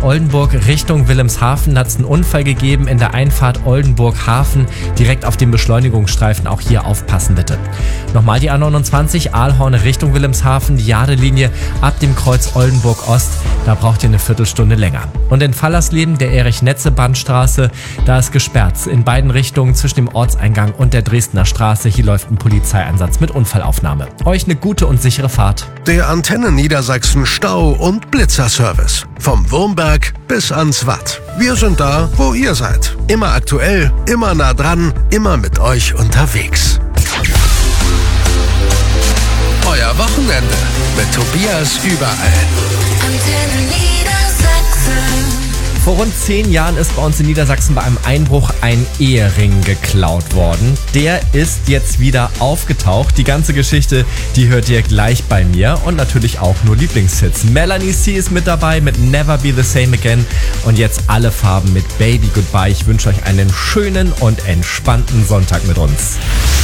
Oldenburg Richtung Wilhelmshaven hat es einen Unfall gegeben in der Einfahrt Oldenburg-Hafen, direkt auf dem Beschleunigungsstreifen. Auch hier aufpassen bitte. Nochmal die A29 Aalhorn Richtung Wilhelmshaven, die Jadelinie ab dem Kreuz Oldenburg-Ost. Da braucht ihr eine Viertelstunde länger. Und in Fallersleben, der Erich-Netze-Bandstraße, da ist gesperrt. In beiden Richtungen zwischen dem Ortseingang und der Dresdner Straße. Hier läuft ein Polizeieinsatz mit Unfallaufnahme. Euch eine gute und sichere Fahrt. Der Antenne Niedersachsen Stau- und Blitzerservice. Vom Wurmberg bis ans Watt. Wir sind da, wo ihr seid. Immer aktuell, immer nah dran, immer mit euch unterwegs. Euer Wochenende mit Tobias überall. Antenne Niedersachsen. Vor rund 10 Jahren ist bei uns in Niedersachsen bei einem Einbruch ein Ehering geklaut worden. Der ist jetzt wieder aufgetaucht. Die ganze Geschichte, die hört ihr gleich bei mir und natürlich auch nur Lieblingshits. Melanie C. ist mit dabei mit Never Be The Same Again und jetzt alle Farben mit Baby Goodbye. Ich wünsche euch einen schönen und entspannten Sonntag mit uns.